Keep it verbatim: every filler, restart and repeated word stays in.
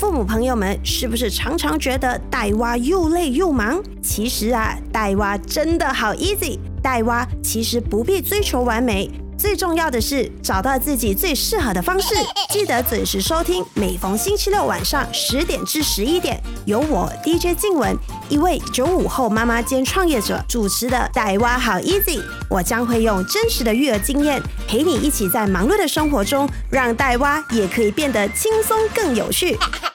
父母朋友们是不是常常觉得带娃又累又忙？其实啊，带娃真的好 easy， 带娃其实不必追求完美，最重要的是找到自己最适合的方式。记得准时收听，每逢星期六晚上十点至十一点，由我 D J 静雯，一位九五后妈妈兼创业者主持的带娃好 easy。我将会用真实的育儿经验，陪你一起在忙碌的生活中，让带娃也可以变得轻松更有趣。